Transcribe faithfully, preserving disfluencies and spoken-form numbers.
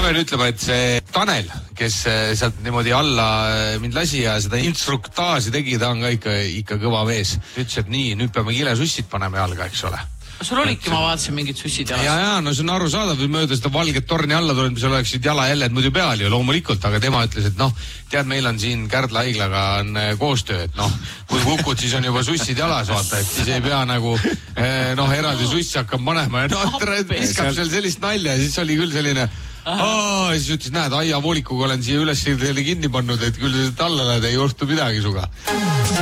pean ütlema, et see Tanel, kes sealt niimoodi alla mind lasi ja seda instruktaaži tegi, ta on ka ikka, ikka kõva mees. Ütles, et nii, nüüd peame kilesussid panema jalga, eks ole. Sul olidki, ma vaatasin mingid sussid jalas. Ja, ja, no see on arusaadav, mööda seda valget torni alla tulnud, mis oleksid jalajäljed muidu peal ju loomulikult, aga tema ütles, et noh, tead, meil on siin Kärdla haiglaga on koostöö, et noh, kui kukud, siis on juba sussid jalas, vaata, et siis ei pea nagu noh, eraldi sussi hakkab panema ja noh, viskab seal sellist nalja ja siis oli küll selline Aa, siis ütles, näed, aia voolikuga olen siia üles kinni pannud, et küll sa alla lähed, ei juhtu midagi suga.